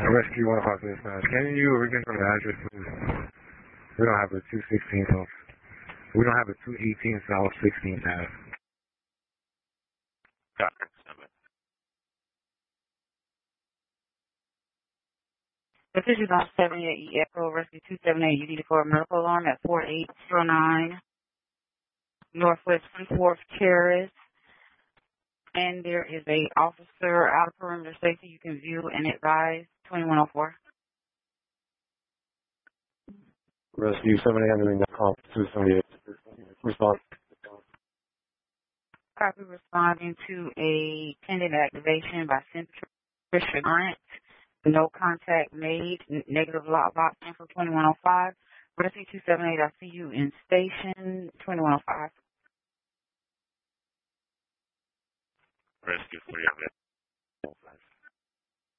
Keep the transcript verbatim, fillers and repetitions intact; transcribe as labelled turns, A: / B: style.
A: Rescue one five six nine. Can you reconfirm the address, please? We don't have a two sixteen South. We don't have a two eighteen South sixteenth Ave.
B: Doctor.
C: Decision on seventy-eight E Echo Rescue two seventy-eight. You need to call a medical alarm at four eight zero nine Northwest twenty-fourth Terrace. And there is a officer out of perimeter safety you can view and advise twenty-one oh four.
A: Rescue seventy handling the call two seventy-eight. Response.
C: Copy responding to a pending activation by Central Grant. No contact made. Negative lockbox info twenty-one oh five. Rescue two seventy-eight, I see you in station twenty-one oh five.
B: Rescue three hundred.